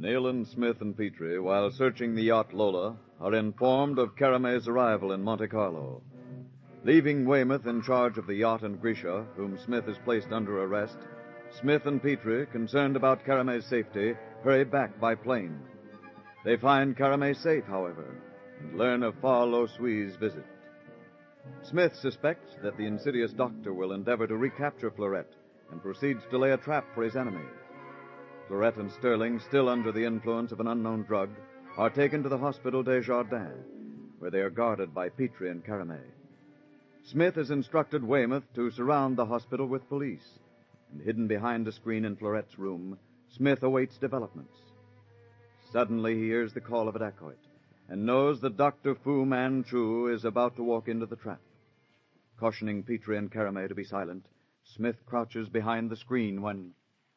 Nayland, Smith, and Petrie, while searching the yacht Lola, are informed of Caramay's arrival in Monte Carlo. Leaving Weymouth in charge of the yacht and Grisha, whom Smith has placed under arrest, Smith and Petrie, concerned about Caramay's safety, hurry back by plane. They find Caramay safe, however, and learn of Farlow Sui's visit. Smith suspects that the insidious doctor will endeavor to recapture Florette and proceeds to lay a trap for his enemy. Florette and Sterling, still under the influence of an unknown drug, are taken to the Hospital des Jardins, where they are guarded by Petrie and Caramay. Smith has instructed Weymouth to surround the hospital with police, and hidden behind a screen in Florette's room, Smith awaits developments. Suddenly he hears the call of a dacoit, and knows that Dr. Fu Manchu is about to walk into the trap. Cautioning Petrie and Caramay to be silent, Smith crouches behind the screen when...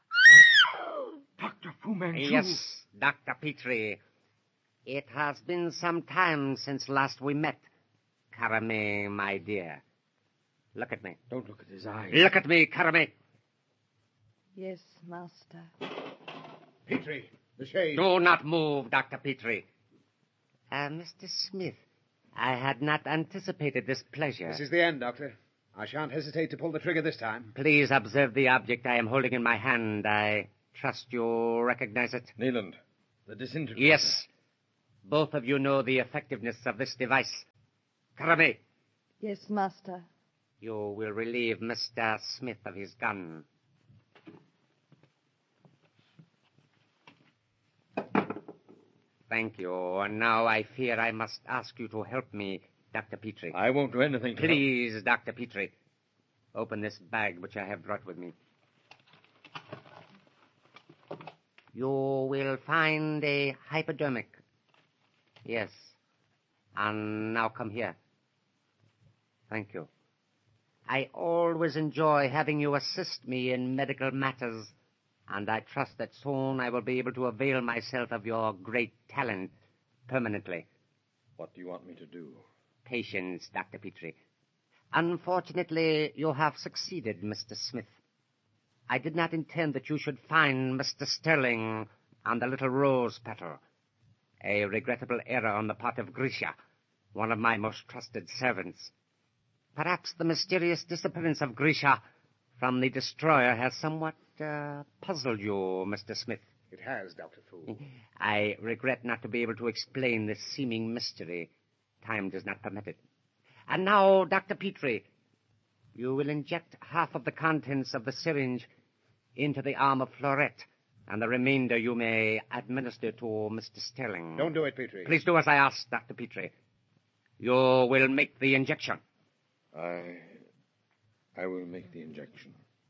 Dr. Fu Manchu! Yes, Dr. Petrie. It has been some time since last we met. Caramay, my dear. Look at me. Don't look at his eyes. Look at me, Caramay. Yes, Master. Petrie, the shade. Do not move, Dr. Petrie. Mr. Smith, I had not anticipated this pleasure. This is the end, Doctor. I shan't hesitate to pull the trigger this time. Please observe the object I am holding in my hand. I trust you recognize it. Nayland, the disintegrator. Yes. Both of you know the effectiveness of this device. Caramay. Yes, Master. You will relieve Mr. Smith of his gun. Thank you. And now I fear I must ask you to help me, Dr. Petrie. I won't do anything to help. Please, Dr. Petrie. Open this bag which I have brought with me. You will find a hypodermic. Yes. And now come here. Thank you. I always enjoy having you assist me in medical matters, and I trust that soon I will be able to avail myself of your great talent permanently. What do you want me to do? Patience, Dr. Petrie. Unfortunately, you have succeeded, Mr. Smith. I did not intend that you should find Mr. Sterling and the little rose petal. A regrettable error on the part of Grisha, one of my most trusted servants. Perhaps the mysterious disappearance of Grisha from the destroyer has somewhat puzzled you, Mr. Smith. It has, Dr. Fu. I regret not to be able to explain this seeming mystery. Time does not permit it. And now, Dr. Petrie, you will inject half of the contents of the syringe into the arm of Florette, and the remainder you may administer to Mr. Sterling. Don't do it, Petrie. Please do as I ask, Dr. Petrie. You will make the injection. I will make the injection.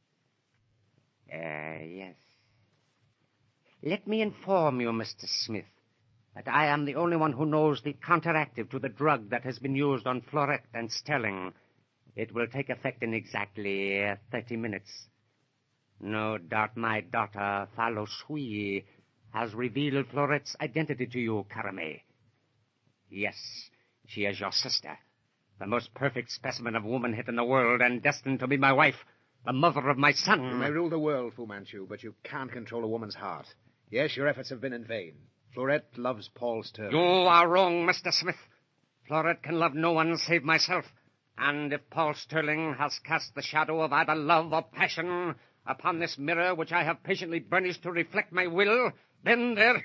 Yes. Let me inform you, Mr. Smith, that I am the only one who knows the counteractive to the drug that has been used on Florette and Sterling. It will take effect in exactly 30 minutes. No doubt my daughter, Farlow Sui, has revealed Florette's identity to you, Caramay. Yes, she is your sister, the most perfect specimen of womanhood in the world, and destined to be my wife, the mother of my son. You may rule the world, Fu Manchu, but you can't control a woman's heart. Yes, your efforts have been in vain. Florette loves Paul Sterling. You are wrong, Mr. Smith. Florette can love no one save myself. And if Paul Sterling has cast the shadow of either love or passion upon this mirror which I have patiently burnished to reflect my will, then there...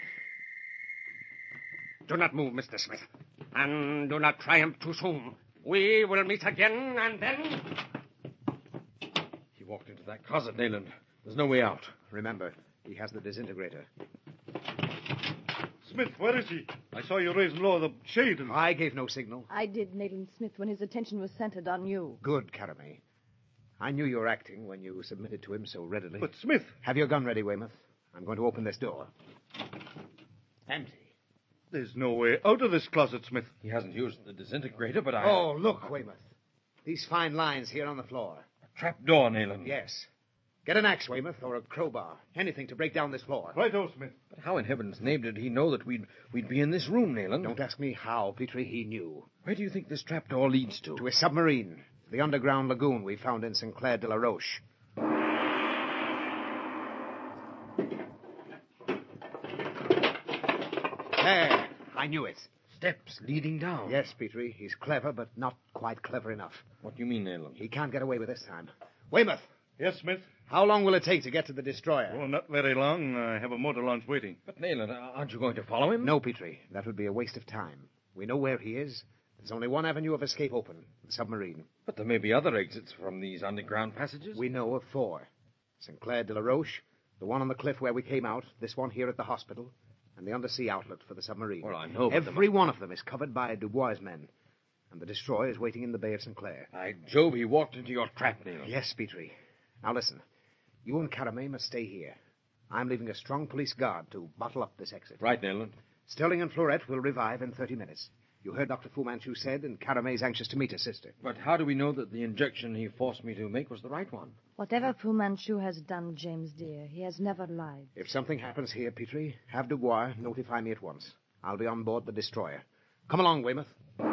Do not move, Mr. Smith. And do not triumph too soon. We will meet again, and then... He walked into that closet, Nayland. There's no way out. Remember, he has the disintegrator. Smith, where is he? I saw you raise and lower the shade. And... I gave no signal. I did, Nayland Smith, when his attention was centered on you. Good, Caramay. I knew you were acting when you submitted to him so readily. But, Smith... Have your gun ready, Weymouth. I'm going to open this door. Empty. There's no way out of this closet, Smith. He hasn't used the disintegrator, but I... Oh, look, Weymouth. These fine lines here on the floor. A trap door, Nayland. Yes. Get an axe, Weymouth, or a crowbar. Anything to break down this floor. Right-o, Smith. But how in heaven's name did he know that we'd be in this room, Nayland? Don't ask me how, Petrie. He knew. Where do you think this trapdoor leads to? To a submarine. The underground lagoon we found in Sinclair de la Roche. There. I knew it. Steps leading down. Yes, Petrie. He's clever, but not quite clever enough. What do you mean, Nayland? He can't get away with this time. Weymouth, Yes, Smith? how long will it take to get to the destroyer? Oh, not very long. I have a motor launch waiting. But, Nayland, aren't you going to follow him? No, Petrie. That would be a waste of time. We know where he is. There's only one avenue of escape open, the submarine. But there may be other exits from these underground passages. We know of 4. Sinclair de la Roche, the one on the cliff where we came out, this one here at the hospital, and the undersea outlet for the submarine. Well, I know, but Every one of them is covered by Dubois' men, and the destroyer is waiting in the Bay of Sinclair. By Jove, he walked into your trap, Nayland. Yes, Petrie. Now listen. You and Caramay must stay here. I'm leaving a strong police guard to bottle up this exit. Right, Nayland. Sterling and Florette will revive in 30 minutes. You heard Dr. Fu Manchu said, and Caramay's anxious to meet her sister. But how do we know that the injection he forced me to make was the right one? Whatever Fu Manchu has done, James dear, he has never lied. If something happens here, Petrie, have Dubois notify me at once. I'll be on board the destroyer. Come along, Weymouth.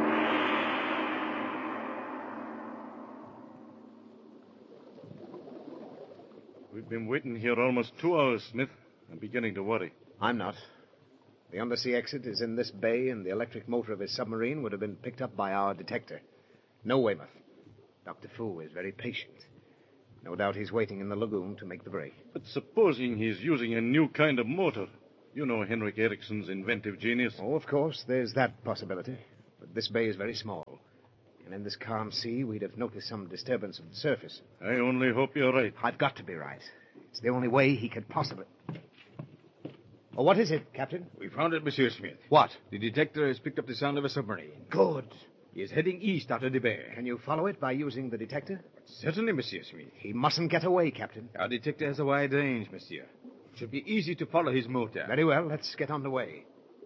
We've been waiting here almost 2 hours, Smith. I'm beginning to worry. I'm not. The undersea exit is in this bay, and the electric motor of his submarine would have been picked up by our detector. No, Weymouth. Dr. Fu is very patient. No doubt he's waiting in the lagoon to make the break. But supposing he's using a new kind of motor. You know Henrik Eriksson's inventive genius. Oh, of course, there's that possibility. But this bay is very small. And in this calm sea, we'd have noticed some disturbance of the surface. I only hope you're right. I've got to be right. It's the only way he could possibly... Oh, what is it, Captain? We found it, Monsieur Smith. What? The detector has picked up the sound of a submarine. Good. He is heading east out of the bay. Can you follow it by using the detector? Certainly, Monsieur Smith. He mustn't get away, Captain. Our detector has a wide range, Monsieur. It should be easy to follow his motor. Very well, let's get on the way.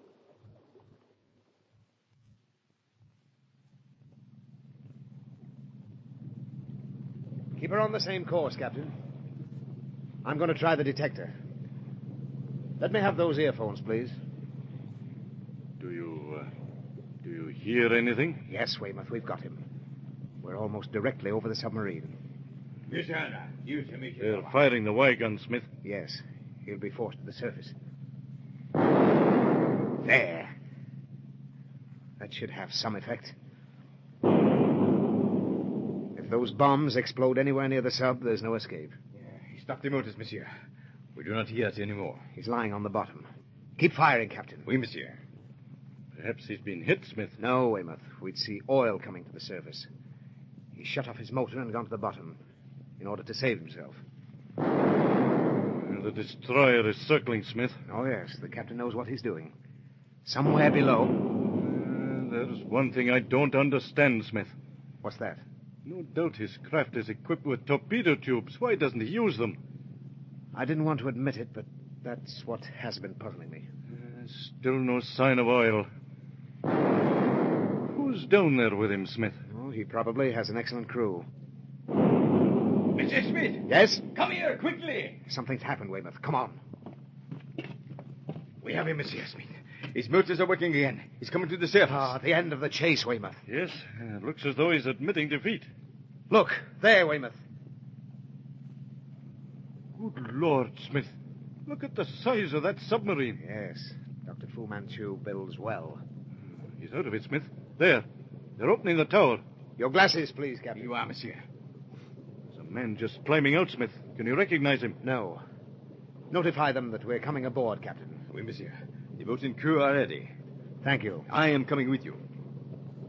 Keep her on the same course, Captain. I'm going to try the detector. Let me have those earphones, please. Do you hear anything? Yes, Weymouth, we've got him. We're almost directly over the submarine. They're firing the Y gun, Smith. Yes, he'll be forced to the surface. There. That should have some effect. If those bombs explode anywhere near the sub, there's no escape. He stopped the motors, Monsieur. We do not hear it anymore. He's lying on the bottom. Keep firing, Captain. Oui, Monsieur. Perhaps he's been hit, Smith. No, Weymouth. We'd see oil coming to the surface. He shut off his motor and gone to the bottom in order to save himself. The destroyer is circling, Smith. Oh, yes. The captain knows what he's doing. Somewhere below. There's one thing I don't understand, Smith. What's that? No doubt his craft is equipped with torpedo tubes. Why doesn't he use them? I didn't want to admit it, but that's what has been puzzling me. Still no sign of oil. Who's down there with him, Smith? Oh, he probably has an excellent crew. Mr. Smith! Yes? Come here, quickly! Something's happened, Weymouth. Come on. We have him, Monsieur Smith. His motors are working again. He's coming to the surface. Ah, the end of the chase, Weymouth. Yes, looks as though he's admitting defeat. Look, there, Weymouth. Good Lord, Smith. Look at the size of that submarine. Yes, Dr. Fu Manchu builds well. He's out of it, Smith. There. They're opening the tower. Your glasses, please, Captain. You are, Monsieur. There's a man just climbing out, Smith. Can you recognize him? No. Notify them that we're coming aboard, Captain. Oui, Monsieur. The boat and crew are ready. Thank you. I am coming with you.